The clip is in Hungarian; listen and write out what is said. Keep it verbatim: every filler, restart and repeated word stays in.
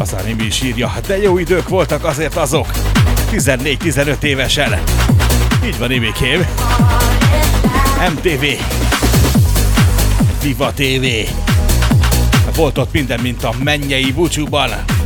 Aztán Imi is írja, de jó idők voltak azért azok. tizennégy-tizenöt évesen. Így van, Imikém. em té vé. Viva té vé. Volt ott minden, mint a mennyei búcsúban.